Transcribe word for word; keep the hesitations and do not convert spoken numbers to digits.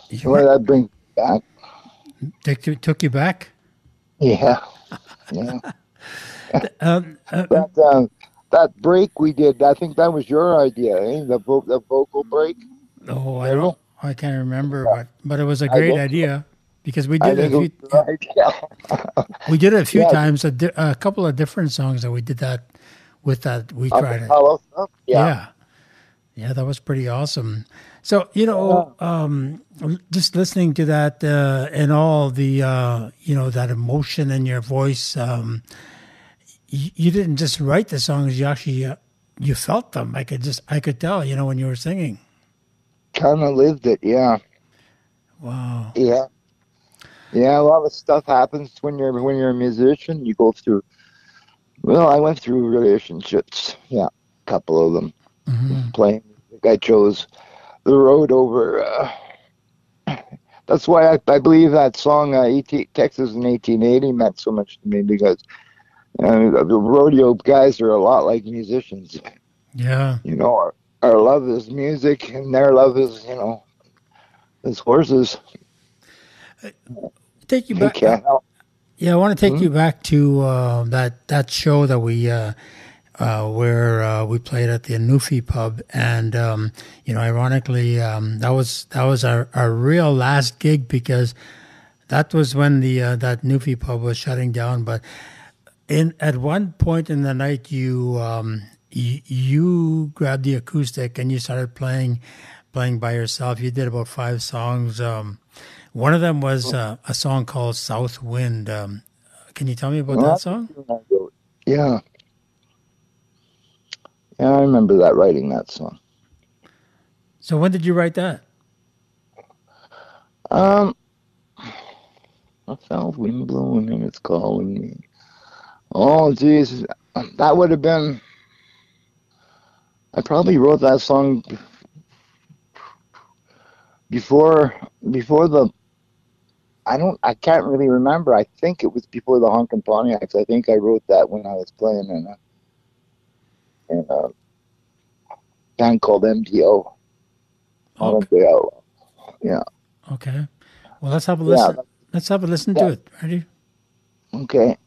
You Well, were that brings me back. took you, took you back. Yeah, yeah. Um, uh, uh, That um, that break we did, I think that was your idea, eh? The vo the vocal break oh, in the I don't, middle. I can't remember, but but it was a I great think so. idea because we I did it a think it was few. your idea. We did it a few Yeah, times. A, di- a couple of different songs that we did that with that. We tried it. acapella stuff. Yeah. Yeah, yeah, that was pretty awesome. So you know, Yeah. um, just listening to that uh, and all the uh, you know that emotion in your voice. Um, you, you didn't just write the songs; you actually uh, you felt them. I could just I could tell. You know, when you were singing. Kind of lived it. Yeah. Wow. Yeah. Yeah. A lot of stuff happens when you're when you're a musician. You go through. Well, I went through relationships. Yeah, a couple of them. Hmm. Playing music, I chose the road over. Uh, that's why I, I believe that song uh, E T, Texas in eighteen eighty meant so much to me because uh, the rodeo guys are a lot like musicians. Yeah. You know, our, our love is music, and their love is you know is horses. Take you You back. Uh, can't help. yeah, I want to take Hmm? you back to uh, that that show that we uh, uh, where uh, we played at the Anufi pub, and um, you know, ironically, um, that was that was our, our real last gig because that was when the uh, that Newfie pub was shutting down. But in at one point in the night, you um, you, you grabbed the acoustic and you started playing playing by yourself. You did about five songs. Um, one of them was uh, a song called South Wind. Um, can you tell me about Well, that that's song? a tune I wrote. Yeah, yeah, I remember that writing that song. So when did you write that? Um, a south wind blowing and it's calling me. Oh, geez, that would have been. I probably wrote that song before before the. I don't. I can't really remember. I think it was before the Honkin' Pontiacs. I think I wrote that when I was playing in a in a band called M D O. Okay. Modern Day Outlaw. Yeah, Okay. Well, let's have a yeah. listen. Let's have a listen to That, it. Ready? okay.